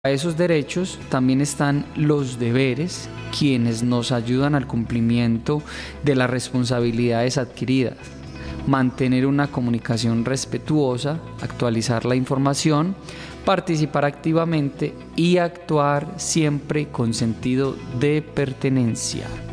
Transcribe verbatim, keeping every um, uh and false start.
A esos derechos también están los deberes, quienes nos ayudan al cumplimiento de las responsabilidades adquiridas. Mantener una comunicación respetuosa, actualizar la información, participar activamente y actuar siempre con sentido de pertenencia.